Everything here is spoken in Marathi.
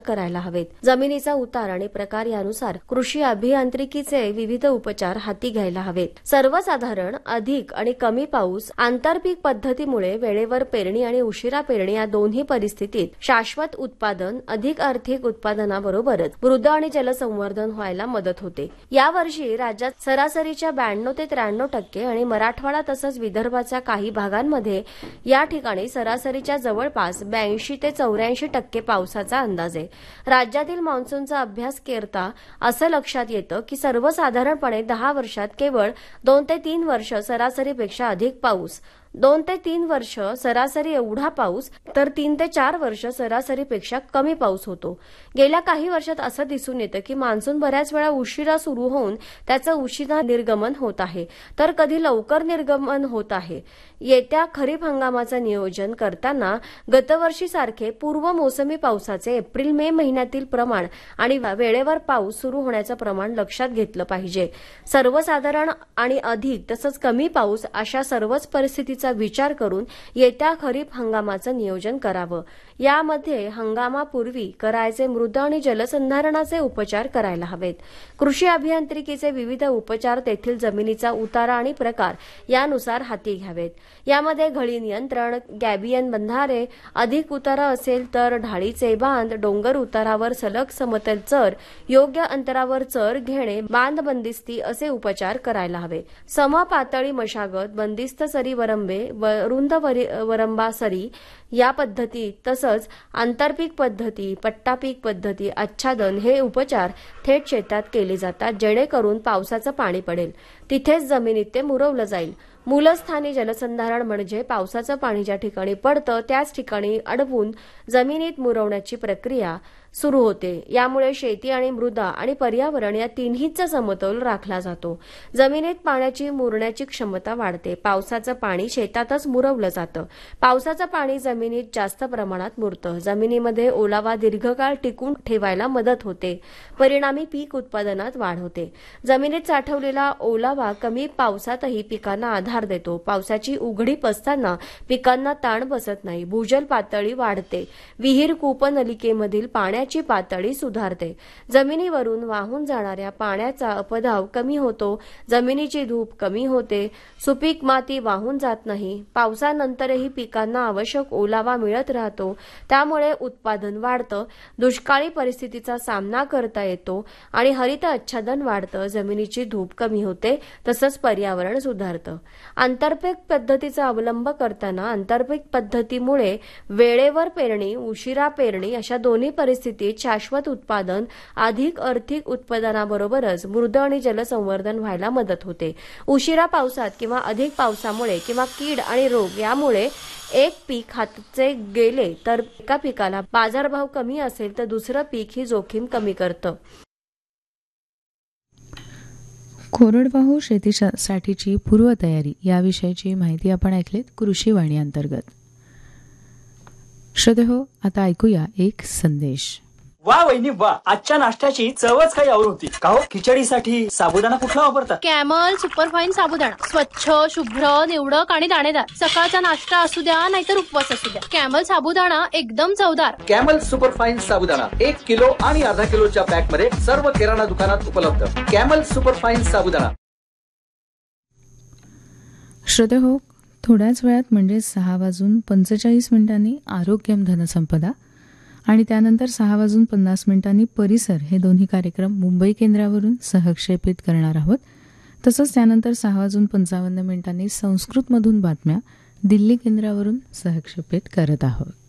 करायला हवेत. जमिनीचा उतार आणि प्रकार यानुसार कृषी अभियांत्रिकीचे विविध उपचार हाती घ्यायला हवेत. सर्वसाधारण, अधिक आणि कमी पाऊस, आंतरपीक पद्धतीमुळे वेळेवर पेरणी आणि उशिरा पेरणी या दोन्ही परिस्थितीत शाश्वत उत्पादन, अधिक आर्थिक उत्पादनाबरोबरच मृद आणि जलसंवर्धन व्हायला मदत होते. यावर्षी राज्यात सरासरीच्या 92 ते 93% आणि मराठवाडा तसंच विदर्भाच्या काही भागांमध्ये या ठिकाणी सरासरीच्या जवळपास 82 ते 84% पावसाचा अंदाज आहे. राज्यातील मान्सूनचा अभ्यास करता असं लक्षात येतं की सर्वसाधारणपणे 10 वर्षात केवळ 2 ते 3 वर्ष सरासरीपेक्षा अधिक पाऊस, 2 ते 3 वर्ष सरासरी एवढा पाऊस, तर 3 ते 4 वर्ष सरासरीपेक्षा कमी पाऊस होतो. गेल्या काही वर्षात असं दिसून येतं की मान्सून बऱ्याच वेळा उशिरा सुरू होऊन त्याचं उशिरा निर्गमन होत आहे, तर कधी लवकर निर्गमन होत आहे. येत्या खरीप हंगामाचं नियोजन करताना गतवर्षीसारखे पूर्व मोसमी पावसाचे एप्रिल-मे महिन्यातील प्रमाण आणि वेळेवर पाऊस सुरू होण्याचं प्रमाण लक्षात घेतलं पाहिजे. सर्वसाधारण आणि अधिक तसंच कमी पाऊस अशा सर्वच परिस्थितीचा विचार करून येत्या खरीप हंगामाचं नियोजन करावं. यामध्ये हंगामापूर्वी करायचे मृद आणि जलसंधारणाचे उपचार करायला हवेत. कृषी अभियांत्रिकीचे विविध उपचार तेथील जमिनीचा उतारा आणि प्रकार यानुसार हाती घ्यावेत. यामध्ये घळी नियंत्रण, गॅबियन बंधारे, अधिक उतारा असेल तर ढाळीचे बांध, डोंगर उतारावर सलग समतल चर, योग्य अंतरावर चर घेणे, बांध बंदिस्ती असे उपचार करायला हवे. समपातळी मशागत, बंदिस्त सरी वरंबे, रुंद वरंबा सरी या पद्धती तसंच आंतरपीक पद्धती, पट्टापीक पद्धती, आच्छादन हे उपचार थेट शेतात केले जातात, जेणेकरून पावसाचं पाणी पडेल तिथेच जमिनीत ते मुरवलं जाईल. मूलस्थानी जलसंधारण म्हणजे पावसाचं पाणी ज्या ठिकाणी पडतं त्याच ठिकाणी अडवून जमिनीत मुरवण्याची प्रक्रिया सुरू होते. यामुळे शेती आणि मृदा आणि पर्यावरण या तिन्हीचा समतोल राखला जातो. जमिनीत पाण्याची मुरण्याची क्षमता वाढते. पावसाचं पाणी शेतातच मुरवलं जातं. पावसाचं पाणी जमिनीत जास्त प्रमाणात मुरतं. जमिनीमध्ये ओलावा दीर्घकाळ टिकून ठेवायला मदत होते. परिणामी पीक उत्पादनात वाढ होते. जमिनीत साठवलेला ओलावा कमी पावसातही पिकांना आधार देतो. पावसाची उघडीप असताना पिकांना ताण बसत नाही. भूजल पातळी वाढते. विहीर कूपनलिकेमधील पाण्याची पातळी सुधारते. जमिनीवरून वाहून जाणाऱ्या पाण्याचा अपधाव कमी होतो. जमिनीची धूप कमी होते. सुपीक माती वाहून जात नाही. पावसानंतरही पिकांना आवश्यक ओलावा मिळत राहतो. त्यामुळे उत्पादन वाढतं. दुष्काळी परिस्थितीचा सामना करता येतो आणि हरित आच्छादन वाढतं. जमिनीची धूप कमी होते. तसंच पर्यावरण सुधारतं. आंतरपीक पद्धतीचा अवलंब करताना आंतरपीक पद्धतीमुळे वेळेवर पेरणी, उशिरा पेरणी अशा दोन्ही परिस्थितीत शाश्वत उत्पादन, अधिक आर्थिक उत्पादनाबरोबरच मृद आणि जलसंवर्धन व्हायला मदत होते. उशिरा पावसात किंवा अधिक पावसामुळे किंवा कीड आणि रोग यामुळे एक पीक हातचे गेले तर एका पिकाला बाजारभाव कमी असेल तर दुसरं पीक ही जोखीम कमी करतं. कोरडवाहू शेतीसाठीची पूर्वतयारी याविषयीची माहिती आपण ऐकलीत कृषीवाणी अंतर्गत. श्रोतेहो, आता ऐकूया एक संदेश. वा वहिनी वा, आजच्या नाश्त्याची चवच काही और होती. का हो, खिचडीसाठी साबुदाणा कुठला वापरता? कॅमल सुपरफाईन साबुदाणा. स्वच्छ, शुभ्र, निवडक आणि दाणेदार. सकाळचा नाश्ता असू द्या नाहीतर उपवास असू द्या, कॅमल साबुदाणा एकदम चवदार. कॅमल सुपरफाईन साबुदाणा 1 किलो आणि अर्धा किलोच्या पॅक मध्ये सर्व किराणा दुकानात उपलब्ध. कॅमल सुपरफाईन साबुदाणा. श्रोतेहो, थोड्याच वेळात म्हणजे 6:45 आरोग्यम धनसंपदा आणि त्यानंतर 6:50 परिसर हे दोन्ही कार्यक्रम मुंबई केंद्रावरून सहक्षेपित करणार आहोत. तसंच त्यानंतर 6:55 संस्कृतमधून बातम्या दिल्ली केंद्रावरून सहक्षेपित करत आहोत.